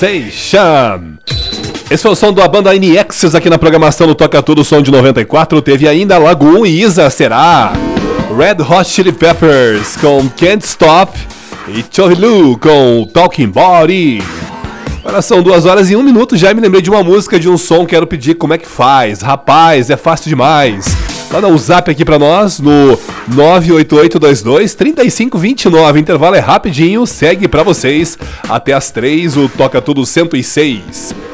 Sensation. Esse foi o som da banda NXs aqui na programação do Toca Tudo Som de 94. Teve ainda Lagoon e Isa Será. Red Hot Chili Peppers com Can't Stop. E Chohilu com Talking Body. Agora são 2 horas e 1 minuto. Já me lembrei de uma música, de um som. Quero pedir como é que faz. Rapaz, é fácil demais. Manda um zap aqui pra nós no 98822-3529. Intervalo é rapidinho. Segue pra vocês até as 3 o Toca Tudo 106.